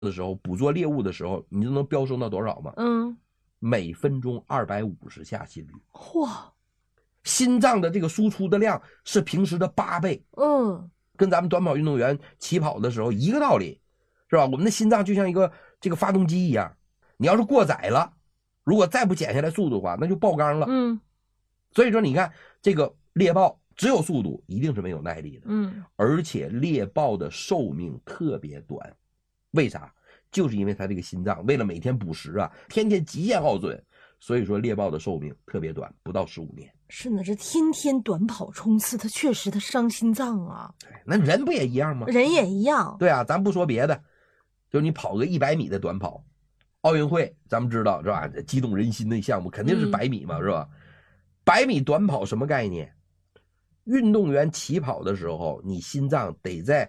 的时候，捕捉猎物的时候，你知道能飙升到多少吗？每分钟250下心率。 嚯！ 心脏的这个输出的量是平时的8倍。跟咱们短跑运动员起跑的时候一个道理，是吧？我们的心脏就像一个这个发动机一样，你要是过载了，如果再不减下来速度的话，那就爆缸了。所以说你看这个猎豹只有速度，一定是没有耐力的。而且猎豹的寿命特别短，为啥？就是因为它这个心脏为了每天捕食啊，天天极限耗损，所以说猎豹的寿命特别短，不到15年。 是呢，这天天短跑冲刺，它确实它伤心脏啊。 对，那人不也一样吗？ 人也一样。 对啊，咱不说别的，就是你跑个100米的短跑，奥运会咱们知道是吧？激动人心的项目肯定是100米嘛，是吧？100米短跑什么概念？运动员起跑的时候，你心脏得在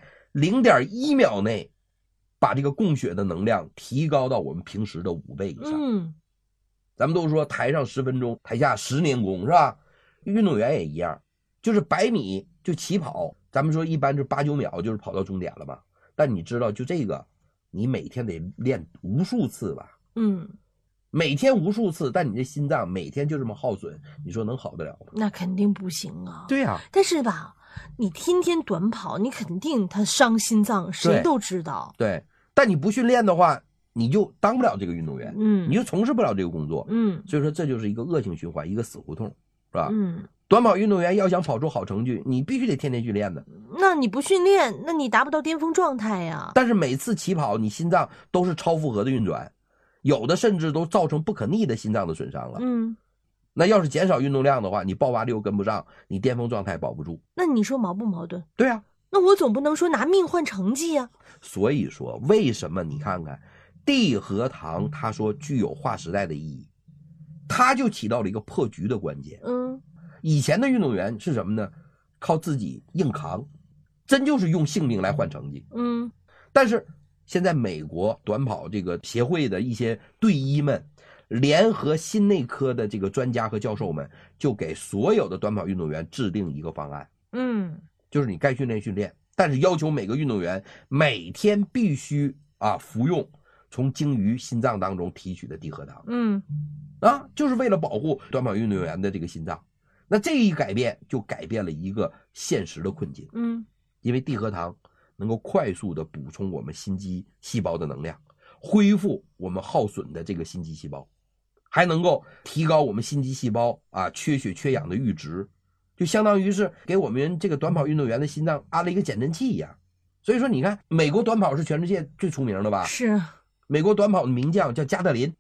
0.1秒内把这个供血的能量提高到我们平时的5倍以上。咱们都说台上10分钟，台下10年功，是吧？运动员也一样，就是100米就起跑，咱们说一般是8、9秒就是跑到终点了嘛。但你知道，就这个，你每天得练无数次吧？每天无数次，但你这心脏每天就这么耗损，你说能好得了吗？ 那肯定不行啊。 对呀。 但是吧，你天天短跑，你肯定它伤心脏，谁都知道。 对，但你不训练的话，你就当不了这个运动员，你就从事不了这个工作。所以说这就是一个恶性循环，一个死胡同，是吧？短跑运动员要想跑出好成绩，你必须得天天训练的。 那你不训练，那你达不到巅峰状态呀。 但是每次起跑，你心脏都是超负荷的运转，有的甚至都造成不可逆的心脏的损伤了。那要是减少运动量的话，你爆发力又跟不上，你巅峰状态保不住。 那你说矛不矛盾？ 对啊。 那我总不能说拿命换成绩呀。 所以说，为什么你看看地核糖，他说具有划时代的意义，它就起到了一个破局的关键。以前的运动员是什么呢？靠自己硬扛，真就是用性命来换成绩。但是现在美国短跑这个协会的一些队医们联合心内科的这个专家和教授们，就给所有的短跑运动员制定一个方案。就是你该训练训练，但是要求每个运动员每天必须服用从鲸鱼心脏当中提取的地核糖。就是为了保护短跑运动员的这个心脏。那这一改变就改变了一个现实的困境。因为地核糖能够快速的补充我们心肌细胞的能量，恢复我们耗损的这个心肌细胞，还能够提高我们心肌细胞缺血缺氧的阈值，就相当于是给我们这个短跑运动员的心脏安了一个减震器一样。所以说你看，美国短跑是全世界最出名的吧？ 是。 美国短跑的名将叫加特林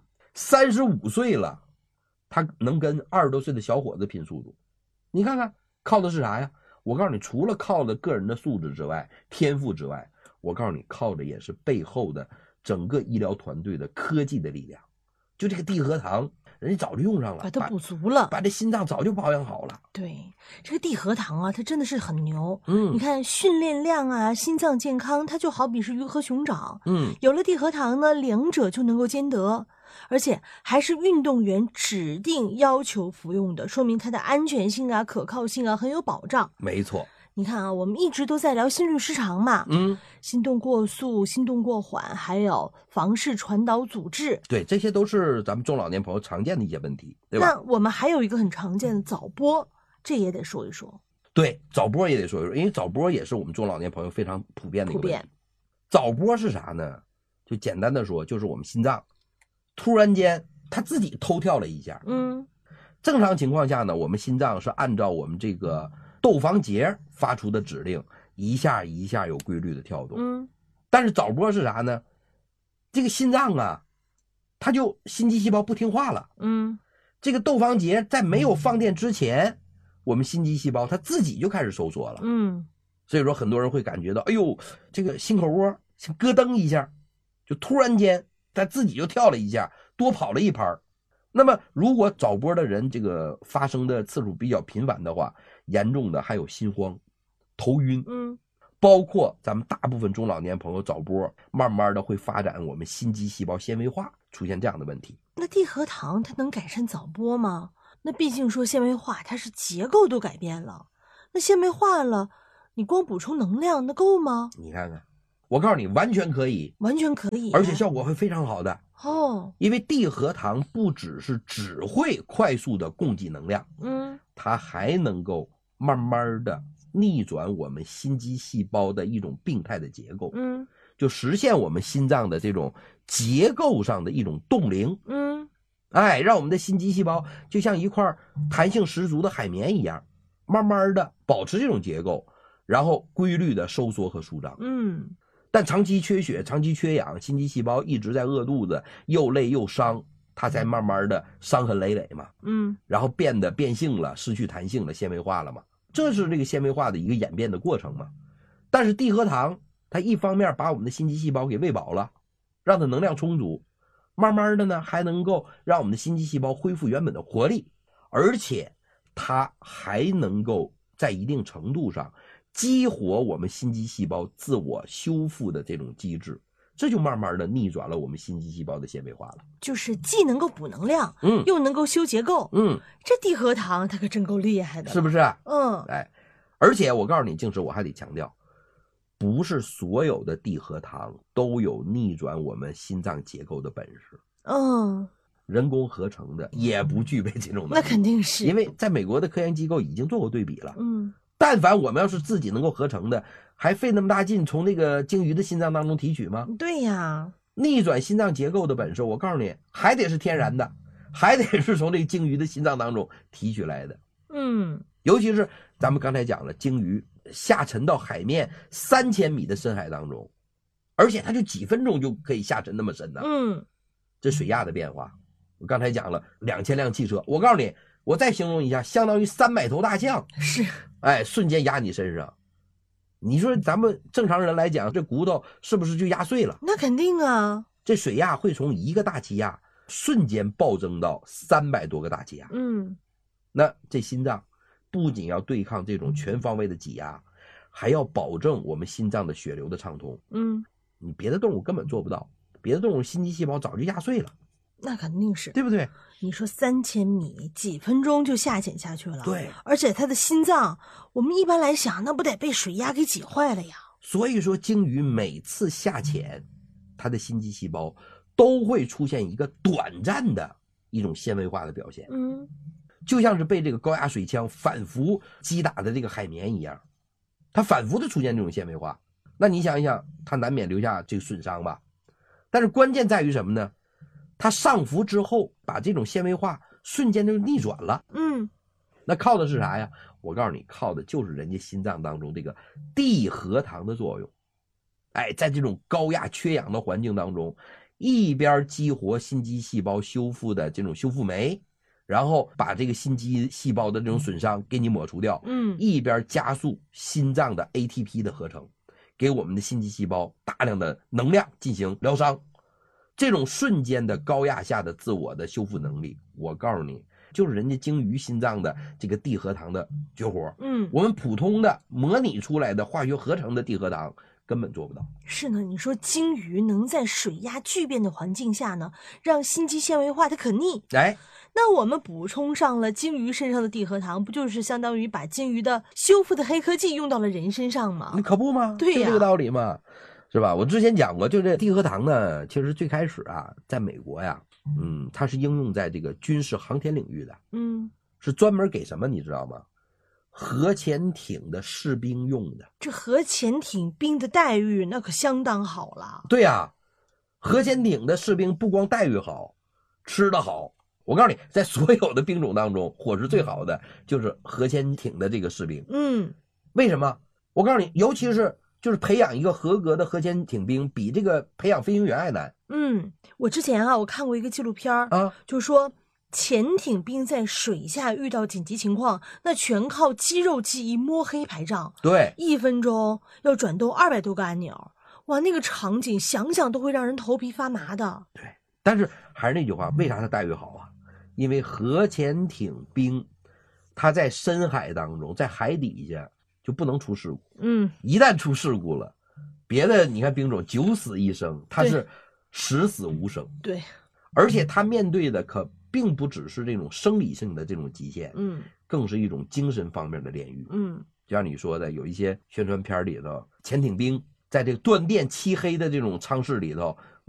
，35岁了，他能跟20多岁的小伙子拼速度。你看看靠的是啥呀？我告诉你，除了靠的个人的素质之外，天赋之外，我告诉你靠的也是背后的整个医疗团队的科技的力量。就这个地核糖，人家早就用上了， 把它补足了， 把这心脏早就保养好了。 对，这个地核糖啊，它真的是很牛。你看训练量啊，心脏健康，它就好比是鱼和熊掌。有了地核糖呢，两者就能够兼得，而且还是运动员指定要求服用的，说明它的安全性啊、可靠性啊很有保障。 没错。 你看啊，我们一直都在聊心律失常嘛，心动过速、心动过缓，还有房室传导阻滞， 对，这些都是咱们中老年朋友常见的一些问题，对吧？ 那我们还有一个很常见的早搏，这也得说一说。 对，早搏也得说一说，因为早搏也是我们中老年朋友非常普遍的一个问题。早搏是啥呢？就简单的说，就是我们心脏突然间它自己偷跳了一下。正常情况下呢，我们心脏是按照我们这个窦房结发出的指令，一下一下有规律的跳动。但是早搏是啥呢？这个心脏啊，它就心肌细胞不听话了。这个窦房结在没有放电之前，我们心肌细胞它自己就开始收缩了。所以说很多人会感觉到，哎呦，这个心口窝像咯噔一下，就突然间它自己就跳了一下，多跑了一拍。那么如果早搏的人这个发生的次数比较频繁的话，严重的还有心慌、头晕，包括咱们大部分中老年朋友早搏，慢慢的会发展我们心肌细胞纤维化，出现这样的问题。 那地核糖它能改善早搏吗？那毕竟说纤维化，它是结构都改变了，那纤维化了，你光补充能量那够吗？ 你看看， 我告诉你，完全可以， 完全可以， 而且效果会非常好的哦。 因为地核糖不只是只会快速的供给能量，它还能够慢慢的逆转我们心肌细胞的一种病态的结构，就实现我们心脏的这种结构上的一种冻龄，让我们的心肌细胞就像一块弹性十足的海绵一样，慢慢的保持这种结构，然后规律的收缩和舒张。但长期缺血、长期缺氧，心肌细胞一直在饿肚子，又累又伤，它才慢慢的伤痕累累嘛。然后变得变性了，失去弹性了，纤维化了嘛。这是这个纤维化的一个演变的过程嘛。但是地核糖它一方面把我们的心肌细胞给喂饱了，让它能量充足，慢慢的呢还能够让我们的心肌细胞恢复原本的活力，而且它还能够在一定程度上激活我们心肌细胞自我修复的这种机制，这就慢慢的逆转了我们心肌细胞的纤维化了。 就是既能够补能量，又能够修结构，这地核糖它可真够厉害的， 是不是？而且我告诉你，静时我还得强调，不是所有的地核糖都有逆转我们心脏结构的本事。人工合成的也不具备这种能力。 那肯定是， 因为在美国的科研机构已经做过对比了。但凡我们要是自己能够合成的，还费那么大劲从那个鲸鱼的心脏当中提取吗？ 对呀， 逆转心脏结构的本事，我告诉你，还得是天然的，还得是从这个鲸鱼的心脏当中提取来的。尤其是咱们刚才讲了，鲸鱼下沉到海面3000米的深海当中，而且它就几分钟就可以下沉那么深呢。这水压的变化，我刚才讲了2000辆汽车，我告诉你，我再形容一下，相当于300头大象， 是， 瞬间压你身上。你说咱们正常人来讲，这骨头是不是就压碎了？ 那肯定啊。 这水压会从1个大气压瞬间暴增到300多个大气压。那这心脏不仅要对抗这种全方位的挤压，还要保证我们心脏的血流的畅通。你别的动物根本做不到，别的动物心肌细胞早就压碎了。 那肯定是， 对不对？ 你说3000米几分钟就下潜下去了， 对， 而且它的心脏，我们一般来想，那不得被水压给挤坏了呀？ 所以说，鲸鱼每次下潜，它的心肌细胞都会出现一个短暂的一种纤维化的表现，就像是被这个高压水枪反复击打的这个海绵一样，它反复的出现这种纤维化。那你想一想，它难免留下这个损伤吧？但是关键在于什么呢？它上浮之后，把这种纤维化瞬间就逆转了。那靠的是啥呀？我告诉你，靠的就是人家心脏当中这个地核糖的作用。在这种高压缺氧的环境当中，一边激活心肌细胞修复的这种修复酶，然后把这个心肌细胞的这种损伤给你抹除掉，一边加速心脏的 ATP 的合成，给我们的心肌细胞大量的能量进行疗伤。这种瞬间的高压下的自我的修复能力，我告诉你，就是人家鲸鱼心脏的这个地核糖的绝活。我们普通的模拟出来的化学合成的地核糖根本做不到。 是呢，你说鲸鱼能在水压巨变的环境下呢，让心肌纤维化它可逆。那我们补充上了鲸鱼身上的地核糖，不就是相当于把鲸鱼的修复的黑科技用到了人身上吗？ 你可不吗？ 对呀， 就这个道理嘛。是吧？我之前讲过，就这地核糖呢，其实最开始啊，在美国呀，它是应用在这个军事航天领域的，是专门给什么你知道吗？核潜艇的士兵用的。 这核潜艇兵的待遇那可相当好了。 对呀，核潜艇的士兵不光待遇好，吃得好。我告诉你，在所有的兵种当中，伙食最好的就是核潜艇的这个士兵。为什么？我告诉你，尤其是就是培养一个合格的核潜艇兵，比这个培养飞行员还难。 我之前我看过一个纪录片就说潜艇兵在水下遇到紧急情况，那全靠肌肉记忆摸黑排仗。 对 ，1分钟要转动200多个按钮，哇，那个场景想想都会让人头皮发麻的。 对，但是还是那句话，为啥他待遇好啊？因为核潜艇兵他在深海当中，在海底下就不能出事故。一旦出事故了，别的你看兵种9死1生，他是10死无生。 对， 而且他面对的可并不只是这种生理性的这种极限，更是一种精神方面的炼狱。就像你说的，有一些宣传片里头，潜艇兵在这个断电漆黑的这种舱室里头。